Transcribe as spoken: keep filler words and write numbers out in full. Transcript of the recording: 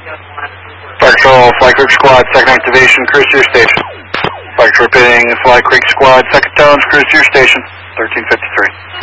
Fire Control, Fly Creek Squad, second activation, cruise to your station. Fire Control repeating, Fly Creek Squad, second tones, cruise to your station, thirteen fifty-three.